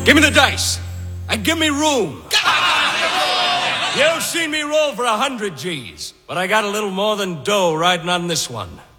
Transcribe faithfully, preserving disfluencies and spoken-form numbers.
Give me the dice, and give me room. You've seen me roll for a hundred G's, but I got a little more than dough riding on this one.